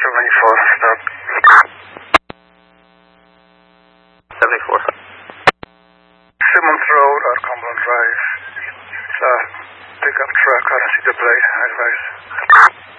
74, stop. 74. Simmons Road or Cumberland Drive. It's a pickup truck. I don't see the plate. I advise.